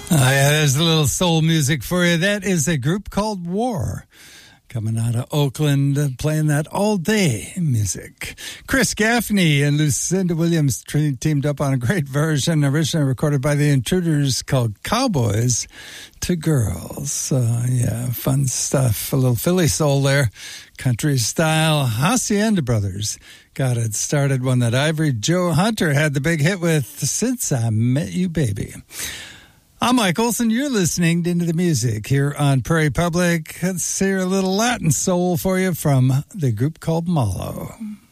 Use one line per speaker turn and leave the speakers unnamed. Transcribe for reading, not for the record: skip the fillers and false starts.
Yeah, there's a little soul music for you. That is a group called War, coming out of Oakland, playing that all day music. Chris Gaffney and Lucinda Williams teamed up on a great version, originally recorded by the Intruders, called Cowboys to Girls. Yeah, fun stuff. A little Philly soul there, country style. Hacienda Brothers got it started, one that Ivory Joe Hunter had the big hit with, Since I Met You, Baby. I'm Mike Olson. You're listening to Into the Music here on Prairie Public. Let's hear a little Latin soul for you from the group called Malo.